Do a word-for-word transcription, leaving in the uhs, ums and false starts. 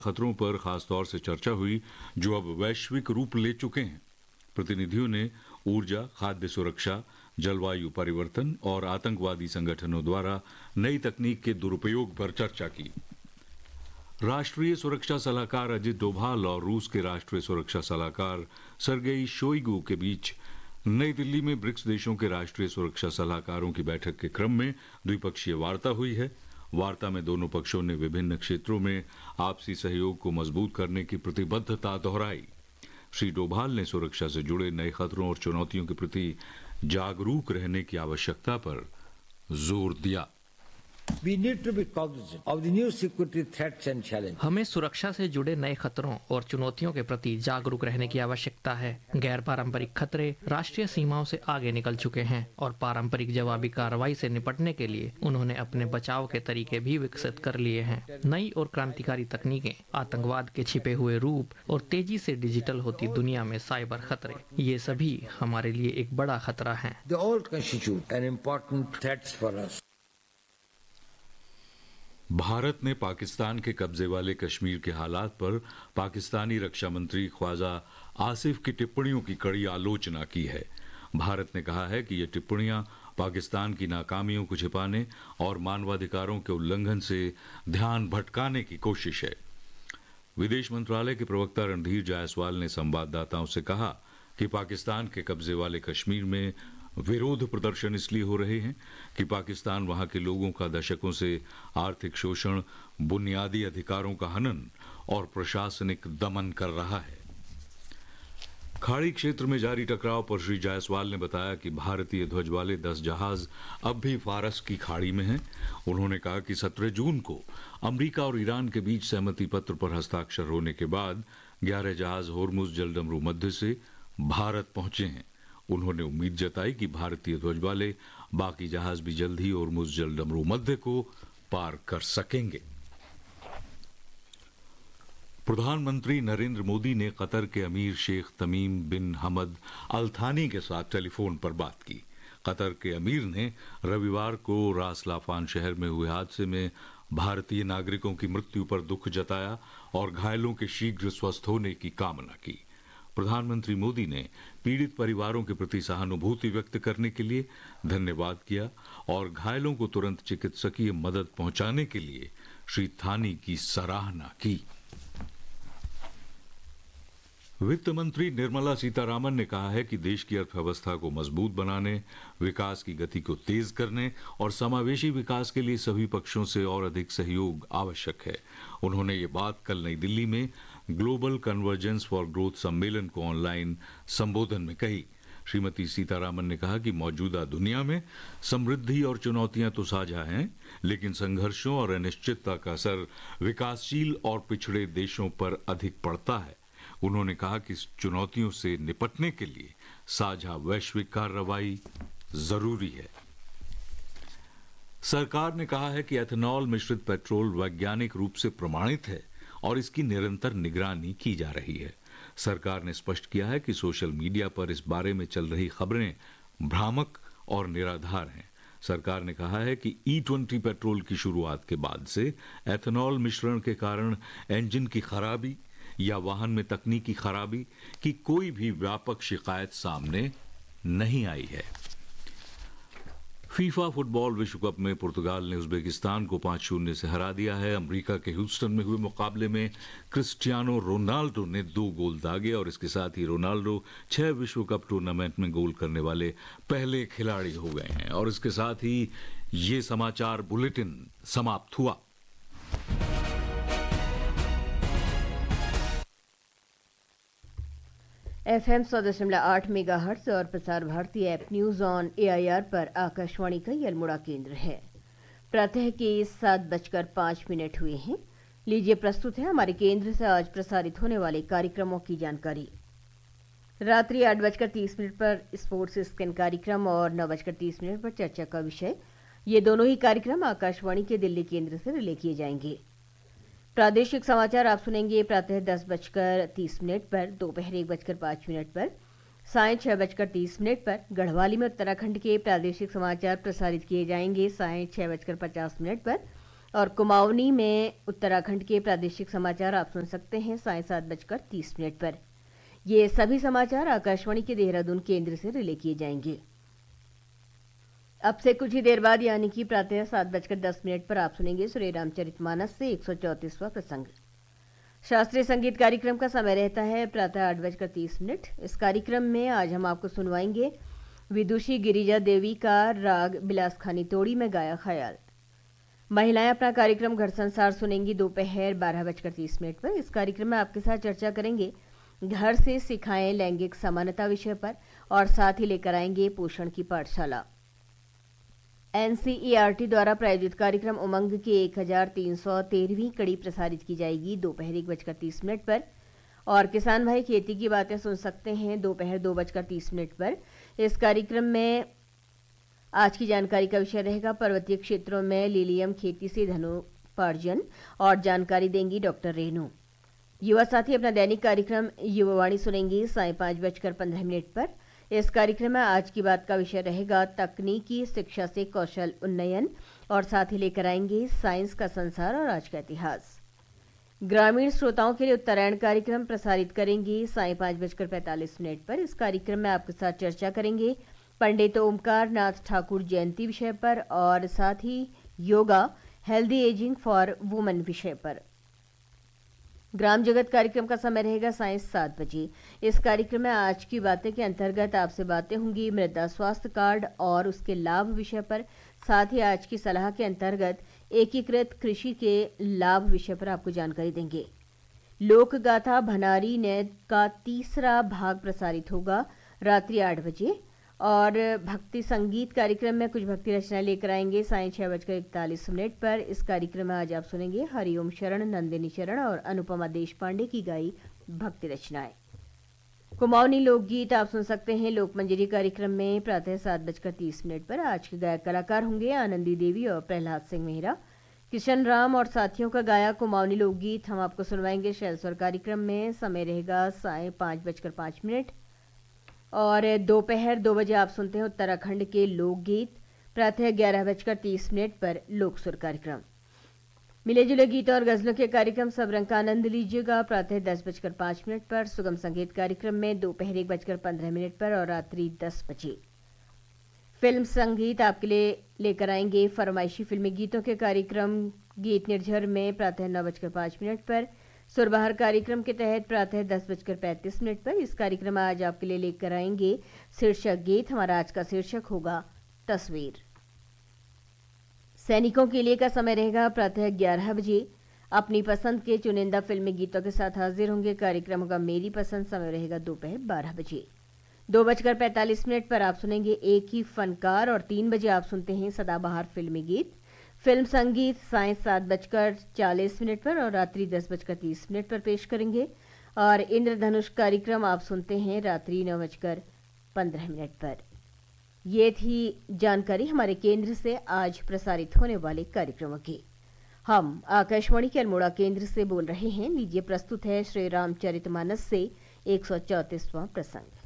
खतरों पर खासतौर से चर्चा हुई जो अब वैश्विक रूप ले चुके हैं। प्रतिनिधियों ने ऊर्जा, खाद्य सुरक्षा, जलवायु परिवर्तन और आतंकवादी संगठनों द्वारा नई तकनीक के दुरुपयोग पर चर्चा की। राष्ट्रीय सुरक्षा सलाहकार अजित डोभाल और रूस के राष्ट्रीय सुरक्षा सलाहकार सर्गेई शोइगु के बीच नई दिल्ली में ब्रिक्स देशों के राष्ट्रीय सुरक्षा सलाहकारों की बैठक के क्रम में द्विपक्षीय वार्ता हुई है। वार्ता में दोनों पक्षों ने विभिन्न क्षेत्रों में आपसी सहयोग को मजबूत करने की प्रतिबद्धता दोहराई। श्री डोभाल ने सुरक्षा से जुड़े नए खतरों और चुनौतियों के प्रति जागरूक रहने की आवश्यकता पर जोर दिया। We need to be cognizant of the new security threats and challenges. हमें सुरक्षा से जुड़े नए खतरों और चुनौतियों के प्रति जागरूक रहने की आवश्यकता है। गैर पारंपरिक खतरे राष्ट्रीय सीमाओं से आगे निकल चुके हैं और पारंपरिक जवाबी कार्रवाई से निपटने के लिए उन्होंने अपने बचाव के तरीके भी विकसित कर लिए हैं। नई और क्रांतिकारी तकनीकें, आतंकवाद के छिपे हुए रूप और तेजी से डिजिटल होती दुनिया में साइबर खतरे, ये सभी हमारे लिए एक बड़ा खतरा है। They all constitute an important threats for us. Bharat ने पाकिस्तान के कब्जे वाले कश्मीर के हालात पर पाकिस्तानी रक्षा मंत्री ख्वाजा आसिफ की टिप्पणियों की कड़ी आलोचना की है। भारत ने कहा है कि ये टिप्पणियां पाकिस्तान की नाकामियों को छिपाने और मानवाधिकारों के उल्लंघन से ध्यान भटकाने की कोशिश है। विदेश मंत्रालय के प्रवक्ता रणधीर जायसवाल ने संवाददाताओं से कहा कि पाकिस्तान के कब्जे वाले कश्मीर में विरोध प्रदर्शन इसलिए हो रहे हैं कि पाकिस्तान वहां के लोगों का दशकों से आर्थिक शोषण, बुनियादी अधिकारों का हनन और प्रशासनिक दमन कर रहा है। खाड़ी क्षेत्र में जारी टकराव पर श्री जायसवाल ने बताया कि भारतीय ध्वज वाले दस जहाज अब भी फारस की खाड़ी में हैं। उन्होंने कहा कि सत्रह जून को अमेरिका और ईरान के बीच सहमति पत्र पर हस्ताक्षर होने के बाद ग्यारह जहाज होर्मुज जलडमरू मध्य से भारत पहुंचे हैं। उन्होंने उम्मीद जताई कि भारतीय ध्वज वाले बाकी जहाज भी जल्द ही होर्मुज जलडमरू मध्य को पार कर सकेंगे। प्रधानमंत्री नरेंद्र मोदी ने कतर के अमीर शेख तमीम बिन हमद अल थानी के साथ टेलीफोन पर बात की। कतर के अमीर ने रविवार को रास लाफान शहर में हुए हादसे में भारतीय नागरिकों की मृत्यु पर दुख जताया और घायलों के शीघ्र स्वस्थ होने की कामना की। प्रधानमंत्री मोदी ने पीड़ित परिवारों के प्रति सहानुभूति व्यक्त करने के लिए धन्यवाद किया और घायलों को तुरंत चिकित्सकीय मदद पहुंचाने के लिए श्री थानी की सराहना की। वित्त मंत्री निर्मला सीतारामन ने कहा है कि देश की अर्थव्यवस्था को मजबूत बनाने, विकास की गति को तेज करने और समावेशी विकास के लिए सभी पक्षों से और अधिक सहयोग आवश्यक है। उन्होंने ये बात कल नई दिल्ली में ग्लोबल कन्वर्जेंस फॉर ग्रोथ सम्मेलन को ऑनलाइन संबोधन में कही। श्रीमती सीतारामन ने कहा कि मौजूदा दुनिया में समृद्धि और चुनौतियां तो साझा हैं, लेकिन संघर्षों और अनिश्चितता का असर विकासशील और पिछड़े देशों पर अधिक पड़ता है। उन्होंने कहा कि इस चुनौतियों से निपटने के लिए साझा वैश्विक कार्रवाई जरूरी है। सरकार ने कहा है कि एथेनॉल मिश्रित पेट्रोल वैज्ञानिक रूप से प्रमाणित है और इसकी निरंतर निगरानी की जा रही है। सरकार ने स्पष्ट किया है कि सोशल मीडिया पर इस बारे में चल रही खबरें भ्रामक और निराधार हैं। सरकार ने कहा है कि ई ट्वेंटी पेट्रोल की शुरुआत के बाद से एथेनॉल मिश्रण के कारण इंजन की खराबी या वाहन में तकनीकी खराबी की कोई भी व्यापक शिकायत सामने नहीं आई है। फीफा फुटबॉल विश्व कप में पुर्तगाल ने उज्बेकिस्तान को पांच शून्य से हरा दिया है। अमेरिका के ह्यूस्टन में हुए मुकाबले में क्रिस्टियानो रोनाल्डो ने दो गोल दागे और इसके साथ ही रोनाल्डो छह विश्व कप टूर्नामेंट में गोल करने वाले पहले खिलाड़ी हो गए हैं। और इसके साथ ही ये समाचार बुलेटिन समाप्त हुआ। एफ एम सौ दशमलव आठ मेगा हर्ट्ज और Prasar Bharati app news on A I R पर आकाशवाणी का ये अल्मोड़ा केंद्र है। प्रातः के सात बजकर पांच मिनट हुए हैं। लीजिए प्रस्तुत है हमारे केंद्र से आज प्रसारित होने वाले कार्यक्रमों की जानकारी। रात्रि आठ बजकर तीस मिनट पर स्पोर्ट्स स्कैन कार्यक्रम और नौ बजकर तीस मिनट पर चर्चा का विषय, ये दोनों ही कार्यक्रम आकाशवाणी के दिल्ली केंद्र से रिले किए जाएंगे। प्रादेशिक समाचार आप सुनेंगे प्रातः दस बजकर तीस मिनट पर, दोपहर एक बजकर पाँच मिनट पर, साय छह बजकर तीस मिनट पर गढ़वाली में उत्तराखंड के प्रादेशिक समाचार प्रसारित किए जाएंगे। साय छह बजकर पचास मिनट पर और कुमाऊनी में उत्तराखंड के प्रादेशिक समाचार आप सुन सकते हैं साढ़े सात बजकर तीस मिनट पर। ये सभी समाचार आकाशवाणी के देहरादून केंद्र से रिले किए जाएंगे। अब से कुछ ही देर बाद यानी कि प्रातः सात बजकर दस मिनट पर आप सुनेंगे श्री रामचरितमानस से एक सौ चौंतीसवां प्रसंग। शास्त्रीय संगीत कार्यक्रम का समय रहता है प्रातः आठ बजकर तीस मिनट। इस कार्यक्रम में आज हम आपको सुनवाएंगे विदुषी गिरिजा देवी का राग बिलास खानी तोड़ी में गाया ख्याल। महिलाएं अपना कार्यक्रम घर संसार सुनेंगी दोपहर बारह बजकर तीस मिनट पर। इस कार्यक्रम में आपके साथ चर्चा करेंगे घर से सिखाएं लैंगिक समानता विषय पर और साथ ही लेकर आएंगे पोषण की पाठशाला। एनसीईआरटी द्वारा प्रायोजित कार्यक्रम उमंग की एक हजार तीन सौ तेरहवीं कड़ी प्रसारित की जाएगी दोपहर एक बजकर तीस मिनट पर। और किसान भाई खेती की बातें सुन सकते हैं दोपहर दो बजकर तीस मिनट पर। इस कार्यक्रम में आज की जानकारी का विषय रहेगा पर्वतीय क्षेत्रों में लिलियम खेती से धनोपार्जन और जानकारी देंगी डॉक्टर रेणु। युवा साथी अपना दैनिक कार्यक्रम युवावाणी सुनेंगी साढ़े पांच बजकर पंद्रह मिनट पर। इस कार्यक्रम में आज की बात का विषय रहेगा तकनीकी शिक्षा से कौशल उन्नयन और साथ ही लेकर आएंगे साइंस का संसार और आज का इतिहास। ग्रामीण श्रोताओं के लिए उत्तरायण कार्यक्रम प्रसारित करेंगी साढ़े पांच बजकर पैंतालीस मिनट पर। इस कार्यक्रम में आपके साथ चर्चा करेंगे पंडित ओमकार नाथ ठाकुर जयंती विषय पर और साथ ही yoga healthy ageing for women विषय पर। ग्राम जगत कार्यक्रम का समय रहेगा साढ़े सात बजे। इस कार्यक्रम में आज की बातें के अंतर्गत आपसे बातें होंगी मृदा स्वास्थ्य कार्ड और उसके लाभ विषय पर। साथ ही आज की सलाह के अंतर्गत एकीकृत कृषि के लाभ विषय पर आपको जानकारी देंगे। लोक गाथा भनारी नैद का तीसरा भाग प्रसारित होगा रात्रि आठ बजे। और भक्ति संगीत कार्यक्रम में कुछ भक्ति रचनाएं लेकर आएंगे साढ़े छह बजकर इकतालीस मिनट पर। इस कार्यक्रम में आज आप सुनेंगे हरिओम शरण, नंदिनी शरण और अनुपमा देश पांडे की गाई भक्ति रचनाएं। कुमाऊनी लोकगीत आप सुन सकते हैं लोकमंजरी कार्यक्रम में प्रातः सात बजकर तीस मिनट पर। आज के गायक कलाकार होंगे आनंदी देवी और प्रहलाद सिंह मेहरा। किशन राम और साथियों का गाया कुमाऊनी लोकगीत हम आपको सुनवाएंगे शैलस्वर कार्यक्रम में। समय रहेगा साढ़े पांच बजकर पांच मिनट और दोपहर दो बजे आप सुनते हैं उत्तराखंड के लोकगीत। प्रातः ग्यारह बजकर तीस मिनट पर लोकसुर कार्यक्रम। मिले जुले गीतों और गजलों के कार्यक्रम सब रंग का आनंद लीजिएगा प्रातः दस बजकर पांच मिनट पर। सुगम संगीत कार्यक्रम में दोपहर एक बजकर पंद्रह मिनट पर और रात्रि दस बजे। फिल्म संगीत आपके लिए लेकर आएंगे फरमाइशी फिल्मी गीतों के कार्यक्रम गीत निर्झर में प्रातः नौ बजकर पांच मिनट पर। सुरबहार कार्यक्रम के तहत प्रातः दस बजकर पैंतीस मिनट पर। इस कार्यक्रम में आज आपके लिए लेकर आएंगे शीर्षक गीत। हमारा आज का शीर्षक होगा तस्वीर। सैनिकों के लिए का समय रहेगा प्रातः ग्यारह बजे। अपनी पसंद के चुनिंदा फिल्मी गीतों के साथ हाजिर होंगे। कार्यक्रम का मेरी पसंद समय रहेगा दोपहर बारह बजे। दो बजकर पैंतालीस मिनट पर आप सुनेंगे एक ही फनकार और तीन बजे आप सुनते हैं सदाबहार फिल्मी गीत। फिल्म संगीत साढ़े सात बजकर चालीस मिनट पर और रात्रि दस बजकर तीस मिनट पर पेश करेंगे। और इंद्रधनुष कार्यक्रम आप सुनते हैं रात्रि नौ बजकर पंद्रह मिनट पर। ये थी जानकारी हमारे केंद्र से आज प्रसारित होने वाले कार्यक्रमों की। हम आकाशवाणी के अल्मोड़ा केंद्र से बोल रहे हैं। लीजिए प्रस्तुत है श्री रामचरितमानस से एक सौ चौंतीसवां प्रसंग।